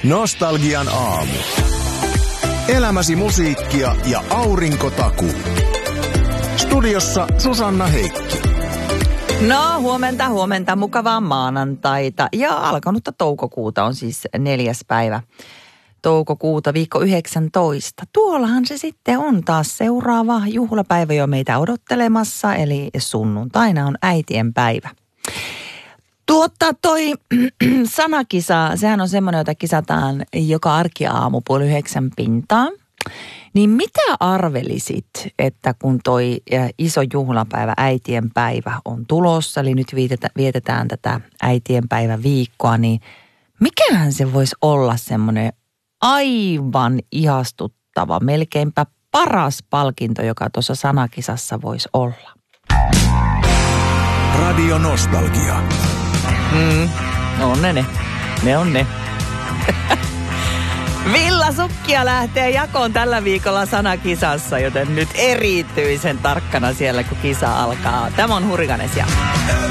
Nostalgian aamu. Elämäsi musiikkia ja aurinkotakuu. Studiossa Susanna Heikki. No, huomenta, mukavaa maanantaita. Ja alkanutta toukokuuta on siis 4. päivä toukokuuta, viikko 19. Tuollahan se sitten on taas seuraava juhlapäivä jo meitä odottelemassa, eli sunnuntaina on äitienpäivä. Toi sanakisa, sehän on semmoinen, jota kisataan joka arkiaamu 8:30 pintaan. Niin mitä arvelisit, että kun toi iso juhlapäivä, äitienpäivä on tulossa, eli nyt vietetään tätä äitienpäivän viikkoa, niin mikähän se voisi olla semmoinen aivan ihastuttava, melkeinpä paras palkinto, joka tuossa sanakisassa voisi olla? Radio Nostalgia. On ne. Ne on ne. Villasukkia lähtee jakoon tällä viikolla sanakisassa, joten nyt erityisen tarkkana siellä, kun kisa alkaa. Tämä on Hurrikanes ja